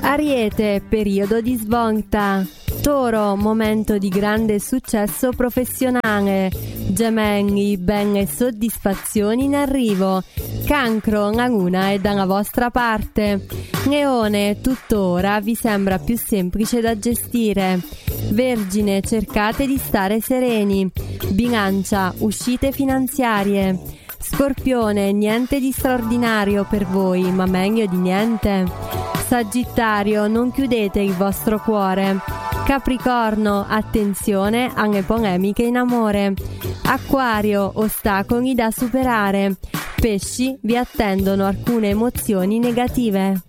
Ariete, periodo di svolta. Toro, momento di grande successo professionale. Gemelli, belle soddisfazioni in arrivo. Cancro, la luna è dalla vostra parte. Leone, tuttora vi sembra più semplice da gestire. Vergine, cercate di stare sereni. Bilancia, uscite finanziarie. Scorpione, niente di straordinario per voi, ma meglio di niente. Sagittario, non chiudete il vostro cuore. Capricorno, attenzione alle polemiche in amore. Acquario, ostacoli da superare. Pesci, vi attendono alcune emozioni negative.